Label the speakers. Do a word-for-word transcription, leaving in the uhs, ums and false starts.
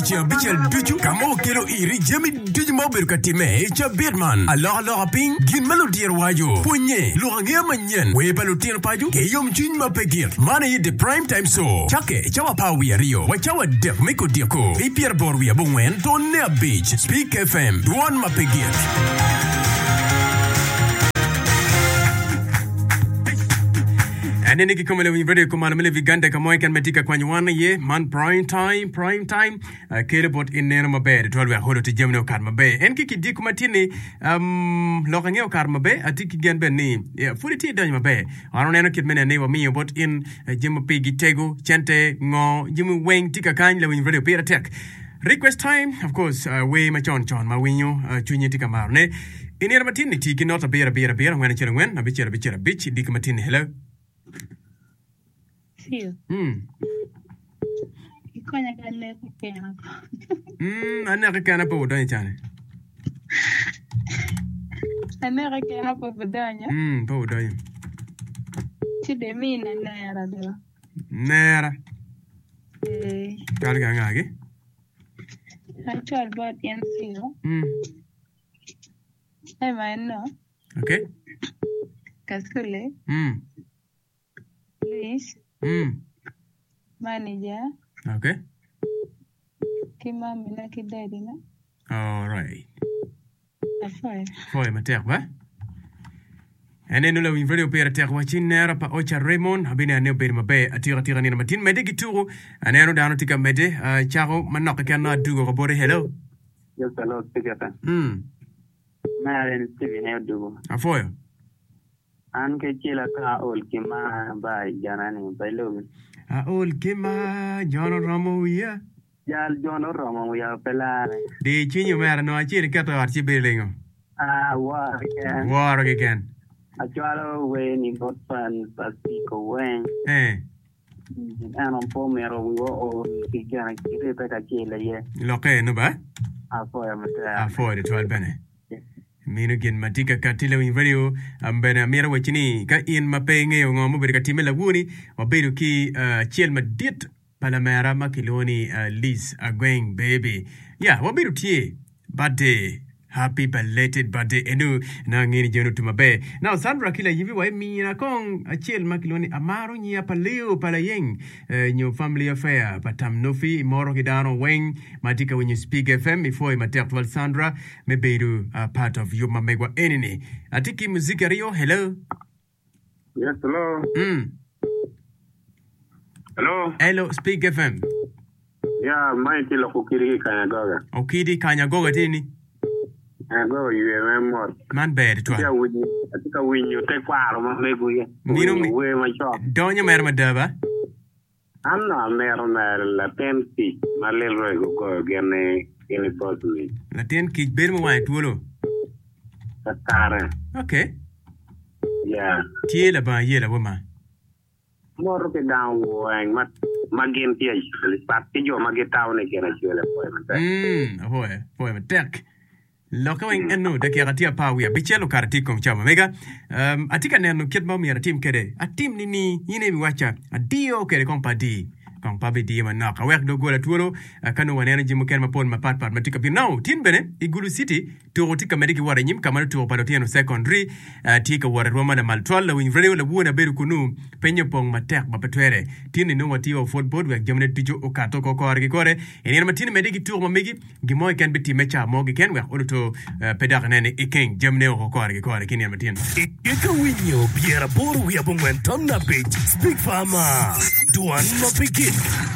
Speaker 1: Chia bichel duju kamo kero iri jemi duju mobil katime cha Birman. Allah Allah aping gin melodier wajo. Punye luangia manyen we balutier paju ke yom chin mapegir. Mana yi the prime time so. Chake chawa pawi rio. Wachawa dek miko diako. Ipier borwi abungwen tonne a beach. Speak F M. Duan mapegir. Anene kikoma lewi video kumana mele viganda kamoy kan metika kwanywana ye man prime time prime time uh, kere bot in neno mabe twelve ya holo tijemno kar mabe en kiki di kumatini um lokangeo kar mabe atiki gen ben ni yeah, furi ti dan mabe aro neno kit mene ne wa mi bot in uh, jemo pigi tego chente ngo jemo weng tika kan lewi video pira tek request time of course uh, we ma chon chon ma winyo uh, chunye tika marne inera matini tiki nota bera bera bera ngwana chera ngwen na bichera bichera bich di kumatini hello. Hmm.
Speaker 2: Ikonya gale kukena.
Speaker 1: Hmm, ana kukena po udanya chane.
Speaker 2: Ana kukena po udanya.
Speaker 1: Hmm, po udanya.
Speaker 2: Chide mina nera dela.
Speaker 1: Nera.
Speaker 2: Eh.
Speaker 1: Kali kanga age?
Speaker 2: Actual bot N C O.
Speaker 1: Hmm.
Speaker 2: Ay man no.
Speaker 1: Okay.
Speaker 2: Kaskule.
Speaker 1: Hmm.
Speaker 2: Please.
Speaker 1: Hmm.
Speaker 2: Manager.
Speaker 1: Okay.
Speaker 2: Kima mina kidadi na.
Speaker 1: All right.
Speaker 2: Afoy.
Speaker 1: Foy mater ba? Ene nula win video pera ter wachin nera pa ocha Raymond habine ane ber mabe atira tira ni matin mede gituru ane no dano tika mede charo manok kana dugo bore hello.
Speaker 3: Yes hello speaker.
Speaker 1: Hmm.
Speaker 3: Ma ren Steve ne dugo.
Speaker 1: Afoy.
Speaker 3: An ke chila ka ol kima ba janani bailo.
Speaker 1: A ol kima John Ramo ya.
Speaker 3: Jal John Ramo ya pelare.
Speaker 1: De chinyo mera no achiri kato archi belingo.
Speaker 3: Ah war again.
Speaker 1: War again.
Speaker 3: Achwalo we ni got fan pasiko wen.
Speaker 1: Eh.
Speaker 3: Ano po mero wo o kigana kire peka chila ye.
Speaker 1: Loke no ba?
Speaker 3: Afoy mata.
Speaker 1: Afoy de twelve bene. Mino gen matika katila win video ambena mira wachini ka in mapenge ngo mo berika timela wuni wabedu ki uh, chiel madit pala mera makiloni uh, Liz Agweng baby yeah wabedu tie birthday happy belated birthday enu na ngini jeno tumabe now Sandra kila yivi wa mi na kong chiel makiloni amaro nyia paleo pala yeng uh, nyo family affair patam nofi moro kidano weng matika when you speak F M before matertwal Sandra mebedu uh, part of your mamegwa enini atiki muziki rio hello
Speaker 3: yes hello
Speaker 1: mm
Speaker 3: hello
Speaker 1: hello speak F M
Speaker 3: yeah my kilo kukiri kanyagoga
Speaker 1: okidi kanyagoga tini
Speaker 3: Ago you more.
Speaker 1: Man bed to.
Speaker 3: Yeah, with you. I think I win you take part of my maybe.
Speaker 1: Mino me.
Speaker 3: Where my shop.
Speaker 1: Don't you marry my dava?
Speaker 3: I'm not married. La pensi. My little rego go again. Any possibly.
Speaker 1: Latin kid bear my white woollo.
Speaker 3: Tatara.
Speaker 1: Okay.
Speaker 3: Yeah.
Speaker 1: Tiela by yellow woman.
Speaker 3: More okay down going. Mat Magin Tia. Start to your Magit town again. I feel appointment.
Speaker 1: Hm. Boy. Boy. Attack. Lokawing enu da kiratia pa wia bichelo karati kong chama mega um atika nenu kitma mi team kede a team nini yine mi wacha a dio kede kong pa di kong pa bi di mana ka wek do gola tuolo kanu wanena jimu ken ma pon ma pat pat matika bi now tin bene igulu city to tika mediki wara nyim kamar to pa do secondary tika wara roma na maltwal la win vreo la buona beru kunu penye pong matek ba petwere tin no wati o football wek jamne tijo o kato ko ko argi kore eni ma tin mediki tour ma megi gimoy ken biti mecha mo gi ken wek oluto pedar nene iking jamne o ko argi kore kini ma tin
Speaker 4: ika winyo biera boru ya bongwen tonna page speak fama duan ma begin